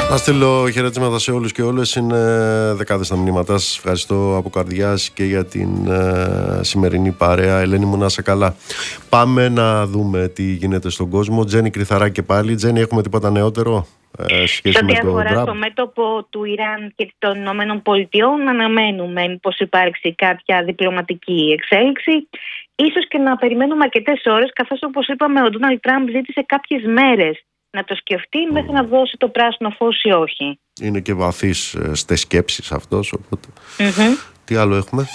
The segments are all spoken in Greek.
Να στείλω χαιρετίσματα σε όλους και όλες. Είναι δεκάδες τα μηνύματά σας. Ευχαριστώ από καρδιάς και για την σημερινή παρέα. Ελένη μου, να είσαι καλά. Πάμε να δούμε τι γίνεται στον κόσμο. Τζέννη Κρυθαρά και πάλι. Τζέννη, έχουμε τίποτα νεότερο σχέση με το Ό,τι αφορά Τραμπ? στο μέτωπο του Ιράν και των Ηνωμένων Πολιτειών, αναμένουμε μήπως υπάρξει κάποια διπλωματική εξέλιξη. Ίσως και να περιμένουμε αρκετές ώρες, καθώς όπως είπαμε ο Ντόναλντ Τραμπ ζήτησε κάποιες μέρες να το σκεφτεί μέχρι να δώσει το πράσινο φως ή όχι. Είναι και βαθύς στις σκέψεις αυτός, οπότε... Τι άλλο έχουμε?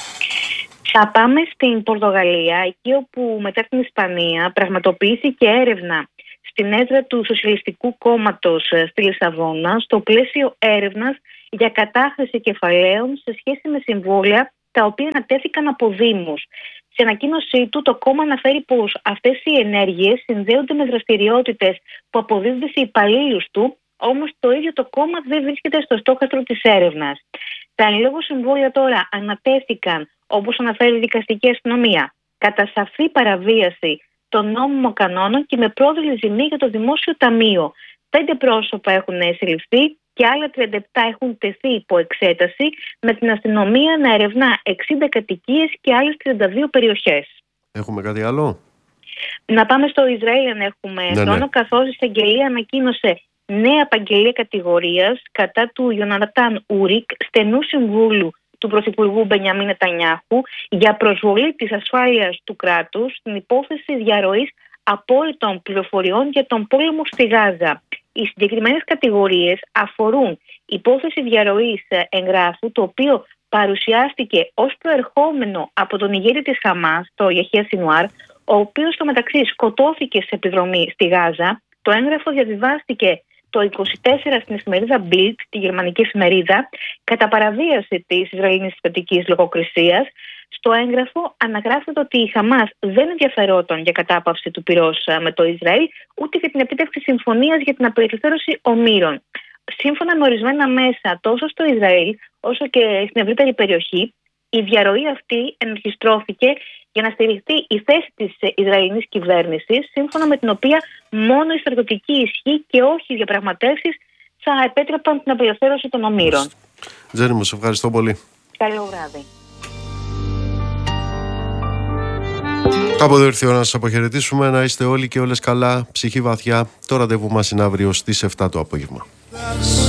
Θα πάμε στην Πορτογαλία, εκεί όπου μετά την Ισπανία πραγματοποιήθηκε έρευνα στην έδρα του Σοσιαλιστικού Κόμματος στη Λισαβόνα, στο πλαίσιο έρευνας για κατάχρηση κεφαλαίων σε σχέση με συμβόλαια τα οποία ανατέθηκαν από δήμους. Σε ανακοίνωσή του, το κόμμα αναφέρει πως αυτές οι ενέργειες συνδέονται με δραστηριότητες που αποδίδονται σε υπαλλήλους του, όμως το ίδιο το κόμμα δεν βρίσκεται στο στόχαστρο της έρευνας. Τα εν λόγω συμβόλαια τώρα ανατέθηκαν, όπως αναφέρει η δικαστική αστυνομία, κατά σαφή παραβίαση των νόμιμων κανόνων και με πρόδειλη ζημία για το δημόσιο ταμείο. 5 πρόσωπα έχουν συλληφθεί και άλλα 37 έχουν τεθεί υπό εξέταση, με την αστυνομία να ερευνά 60 κατοικίες και άλλες 32 περιοχές. Έχουμε κάτι άλλο? Να πάμε στο Ισραήλ αν έχουμε χρόνο, καθώς η εισαγγελία ανακοίνωσε νέα απαγγελία κατηγορίας κατά του Ιωνατάν Ούρικ, στενού συμβούλου του Πρωθυπουργού Μπενιαμίν Νετανιάχου, για προσβολή της ασφάλειας του κράτους στην υπόθεση διαρροής απόρριτων πληροφοριών για τον πόλεμο στη Γάζα. Οι συγκεκριμένες κατηγορίες αφορούν υπόθεση διαρροής εγγράφου, το οποίο παρουσιάστηκε ως προερχόμενο από τον ηγέτη της Χαμάς, το Γιαχία Σινουάρ, ο οποίος στο μεταξύ σκοτώθηκε σε επιδρομή στη Γάζα. Το έγγραφο διαβιβάστηκε το 24 στην εφημερίδα Bild, τη γερμανική εφημερίδα, κατά παραβίαση της Ισραηλινής κρατικής λογοκρισίας. Στο έγγραφο αναγράφεται ότι η Χαμάς δεν ενδιαφερόταν για κατάπαυση του πυρός με το Ισραήλ, ούτε για την επίτευξη συμφωνίας για την απελευθέρωση ομήρων. Σύμφωνα με ορισμένα μέσα, τόσο στο Ισραήλ όσο και στην ευρύτερη περιοχή, η διαρροή αυτή ενορχιστρώθηκε για να στηριχθεί η θέση της Ισραηλινής κυβέρνησης, σύμφωνα με την οποία μόνο η στρατιωτική ισχύ και όχι οι διαπραγματεύσεις θα επέτρεπαν την απελευθέρωση των ομήρων. Τζέννη μου, σε ευχαριστώ πολύ. Καλό βράδυ. Κάπου εδώ ήρθε η ώρα να σας αποχαιρετήσουμε. Να είστε όλοι και όλες καλά, ψυχή βαθιά. Το ραντεβού μας είναι αύριο στις 7 το απόγευμα.